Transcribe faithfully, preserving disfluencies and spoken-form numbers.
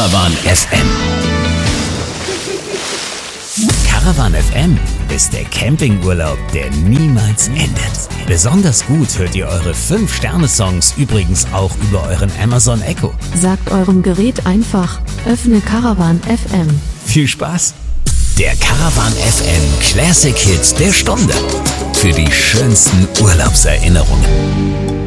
Caravan F M. Caravan F M ist der Campingurlaub, der niemals endet. Besonders gut hört ihr eure fünf Sterne Songs übrigens auch über euren Amazon Echo. Sagt eurem Gerät einfach, öffne Caravan F M. Viel Spaß! Der Caravan F M Classic Hits der Stunde. Für die schönsten Urlaubserinnerungen.